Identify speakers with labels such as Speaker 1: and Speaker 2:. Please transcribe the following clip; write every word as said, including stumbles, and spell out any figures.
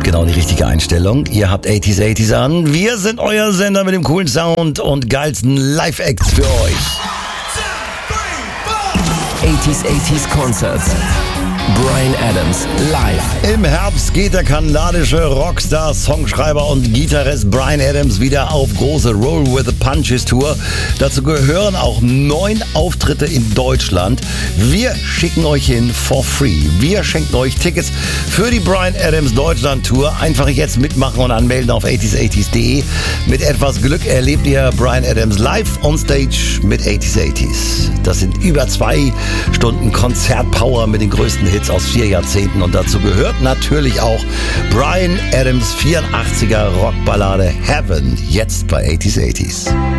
Speaker 1: Genau die richtige Einstellung. Ihr habt achtziger achtziger an. Wir sind euer Sender mit dem coolen Sound und geilsten Live-Acts für euch.
Speaker 2: achtziger achtziger Concert. Bryan Adams live.
Speaker 1: Im Herbst geht der kanadische Rockstar, Songschreiber und Gitarrist Bryan Adams wieder auf große Roll with the Punches Tour. Dazu gehören auch neun Auftritte in Deutschland. Wir schicken euch hin for free. Wir schenken euch Tickets für die Bryan Adams Deutschland Tour. Einfach jetzt mitmachen und anmelden auf achtziger achtziger punkt de. Mit etwas Glück erlebt ihr Bryan Adams live on stage mit achtziger achtziger. Das sind über zwei Stunden Konzertpower mit den größten Hits aus vier Jahrzehnten und dazu gehört natürlich auch Bryan Adams vierundachtziger Rockballade Heaven, jetzt bei achtziger achtziger.